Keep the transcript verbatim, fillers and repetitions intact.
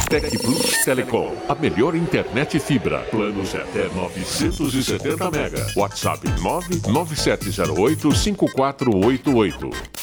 Tec Plus Telecom, a melhor internet fibra. Planos até novecentos e setenta mega. WhatsApp nove nove sete zero oito cinco quatro oito oito.